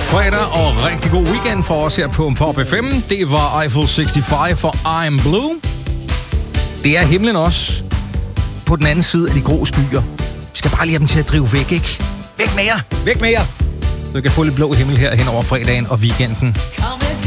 fredag og rigtig god weekend for os her på Pop FM. Det var Eiffel 65 for I'm Blue. Det er himlen også på den anden side af de grå skyer. Vi skal bare lige have dem til at drive væk, ikke? Væk med jer! Væk med jer! Så vi kan få lidt blå himmel her hen over fredagen og weekenden.